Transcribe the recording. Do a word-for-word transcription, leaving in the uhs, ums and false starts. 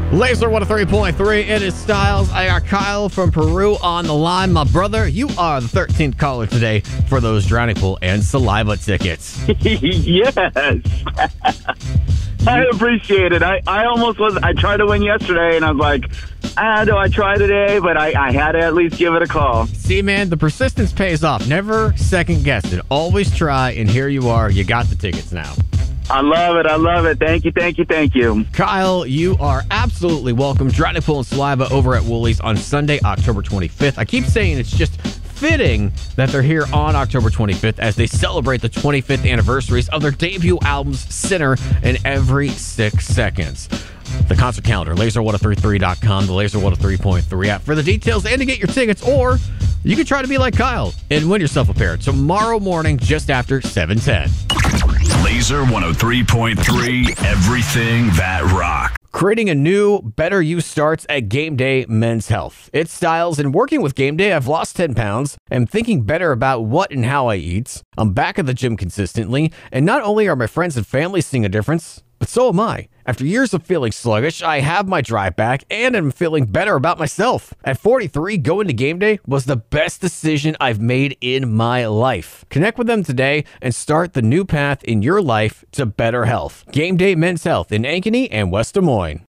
Laser one oh three point three, it is Styles. I got Kyle from Peru on the line. My brother, you are the thirteenth caller today for those Drowning Pool and Saliva tickets. Yes. I appreciate it. I, I almost was, I tried to win yesterday, and I was like, ah, do I try today? But I, I had to at least give it a call. See, man, the persistence pays off. Never second guess it. Always try, and here you are. You got the tickets now. I love it. I love it. Thank you, thank you, thank you. Kyle, you are absolutely welcome. Drowning Pool and Saliva over at Woolies on Sunday, October twenty-fifth. I keep saying it's just fitting that they're here on October twenty-fifth as they celebrate the twenty-fifth anniversaries of their debut albums, Sinner and Every Six Seconds. The concert calendar, laser one oh three three dot com, the Laser one oh three point three app for the details and to get your tickets, or you can try to be like Kyle and win yourself a pair tomorrow morning just after seven ten. Laser one oh three point three, everything that rock. Creating a new, better you starts at Game Day Men's Health. It's Styles, and working with Game Day, I've lost ten pounds. I'm thinking better about what and how I eat. I'm back at the gym consistently, and not only are my friends and family seeing a difference, but so am I. After years of feeling sluggish, I have my drive back and am feeling better about myself. At forty-three, going to Game Day was the best decision I've made in my life. Connect with them today and start the new path in your life to better health. Game Day Men's Health in Ankeny and West Des Moines.